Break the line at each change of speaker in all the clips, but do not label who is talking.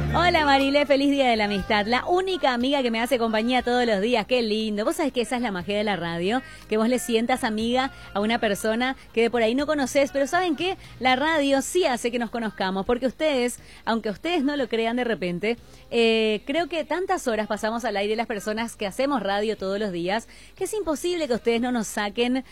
Hola Marilé, feliz día de la amistad. La única amiga que me hace compañía todos los días, qué lindo. Vos sabés que esa es la magia de la radio, que vos le sientas amiga a una persona que de por ahí no conocés, pero ¿saben qué? La radio sí hace que nos conozcamos, porque ustedes, aunque ustedes no lo crean de repente, creo que tantas horas pasamos al aire las personas que hacemos radio todos los días, que es imposible que ustedes no nos saquen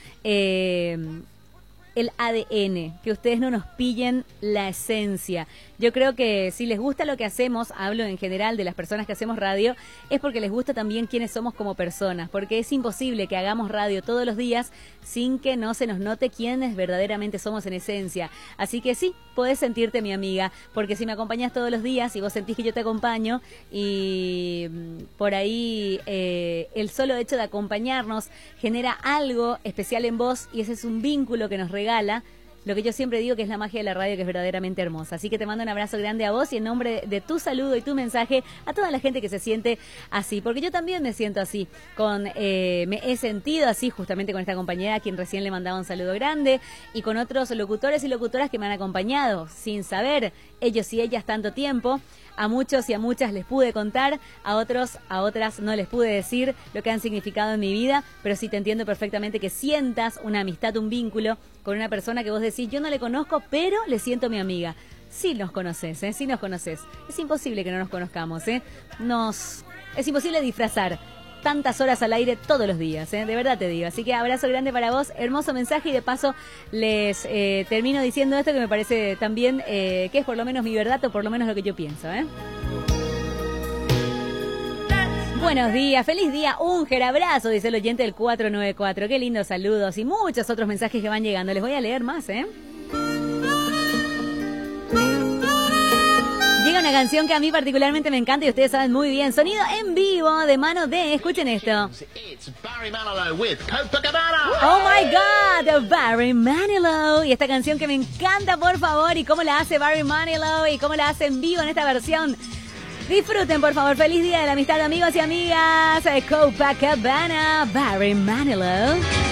el ADN, que ustedes no nos pillen la esencia. Yo creo que si les gusta lo que hacemos, hablo en general de las personas que hacemos radio, es porque les gusta también quiénes somos como personas, porque es imposible que hagamos radio todos los días sin que no se nos note quiénes verdaderamente somos en esencia. Así que sí, podés sentirte mi amiga, porque si me acompañás todos los días y vos sentís que yo te acompaño y por ahí el solo hecho de acompañarnos genera algo especial en vos y ese es un vínculo que nos regala lo que yo siempre digo que es la magia de la radio, que es verdaderamente hermosa. Así que te mando un abrazo grande a vos y en nombre de tu saludo y tu mensaje a toda la gente que se siente así, porque yo también me siento así, me he sentido así justamente con esta compañera a quien recién le mandaba un saludo grande y con otros locutores y locutoras que me han acompañado sin saber, ellos y ellas tanto tiempo. A muchos y a muchas les pude contar, a otros, a otras no les pude decir lo que han significado en mi vida, pero sí te entiendo perfectamente que sientas una amistad, un vínculo con una persona que vos decís, yo no le conozco, pero le siento mi amiga. Sí nos conoces, sí nos conoces. Es imposible que no nos conozcamos, es imposible disfrazar tantas horas al aire todos los días, de verdad te digo. Así que abrazo grande para vos, hermoso mensaje y de paso les termino diciendo esto que me parece también que es por lo menos mi verdad o por lo menos lo que yo pienso. Buenos días, feliz día, Unger, abrazo, dice el oyente del 494, qué lindos saludos y muchos otros mensajes que van llegando, les voy a leer más, Llega una canción que a mí particularmente me encanta y ustedes saben muy bien. Sonido en vivo de mano de... Escuchen esto. Oh my God, Barry Manilow. Y esta canción que me encanta, por favor. Y cómo la hace Barry Manilow y cómo la hace en vivo en esta versión. Disfruten, por favor. Feliz día de la amistad, amigos y amigas. Copacabana, Barry Manilow.